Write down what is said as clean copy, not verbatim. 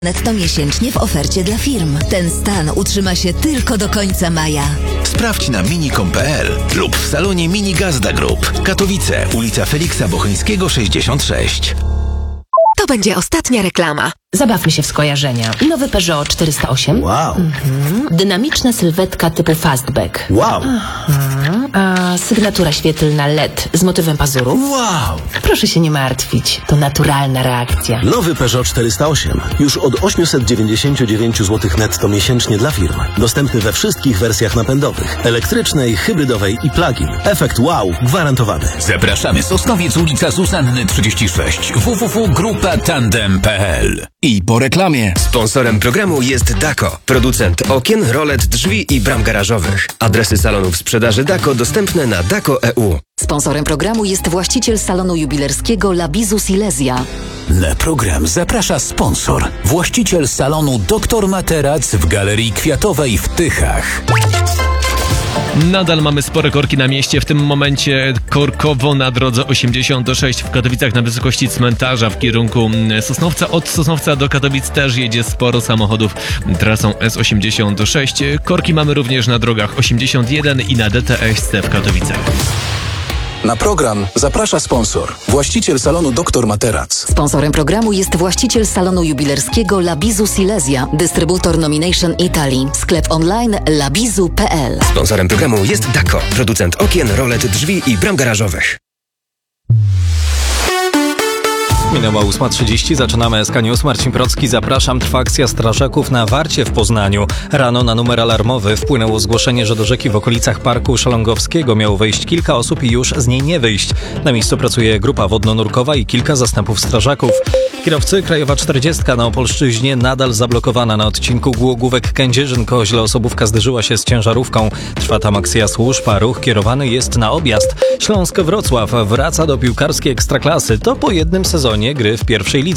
netto miesięcznie w ofercie dla firm. Ten stan utrzyma się tylko do końca maja. Sprawdź na minicom.pl lub w salonie Mini Gazda Group. Katowice, ulica Feliksa Bocheńskiego 66. To będzie ostatnia reklama. Zabawmy się w skojarzenia. Nowy Peugeot 408. Wow. Dynamiczna sylwetka typu fastback. Wow. A sygnatura świetlna LED z motywem pazurów. Wow. Proszę się nie martwić. To naturalna reakcja. Nowy Peugeot 408. Już od 899 zł netto miesięcznie dla firm. Dostępny we wszystkich wersjach napędowych. Elektrycznej, hybrydowej i plug-in. Efekt wow gwarantowany. Zapraszamy. Sosnowiec, ulica Zuzanny 36. www.grupatandem.pl. I po reklamie. Sponsorem programu jest Dako, producent okien, rolet, drzwi i bram garażowych. Adresy salonów sprzedaży Dako dostępne na Dako.eu. Sponsorem programu jest właściciel salonu jubilerskiego Labizu Silesia. Na program zaprasza sponsor. Właściciel salonu Dr Materac w Galerii Kwiatowej w Tychach. Nadal mamy spore korki na mieście. W tym momencie korkowo na drodze 86 w Katowicach na wysokości cmentarza w kierunku Sosnowca. Od Sosnowca do Katowic też jedzie sporo samochodów trasą S86. Korki mamy również na drogach 81 i na DTS w Katowicach. Na program zaprasza sponsor. Właściciel salonu Dr Materac. Sponsorem programu jest właściciel salonu jubilerskiego Labizu Silesia, dystrybutor Nomination Italy, sklep online labizu.pl. Sponsorem programu jest Dako, producent okien, rolet, drzwi i bram garażowych. Minęła 8:30, zaczynamy SK News. Marcin Procki, zapraszam. Trwa akcja strażaków na Warcie w Poznaniu. Rano na numer alarmowy wpłynęło zgłoszenie, że do rzeki w okolicach Parku Szalongowskiego miało wejść kilka osób i już z niej nie wyjść. Na miejscu pracuje grupa wodno-nurkowa i kilka zastępów strażaków. Kierowcy, Krajowa 40 na Opolszczyźnie nadal zablokowana na odcinku Głogówek-Kędzierzyn-Koźle. Osobówka zderzyła się z ciężarówką. Trwa tam akcja służb, a ruch kierowany jest na objazd. Śląsk Wrocław wraca do piłkarskiej ekstraklasy. To po jednym sezonie gry w pierwszej lidze.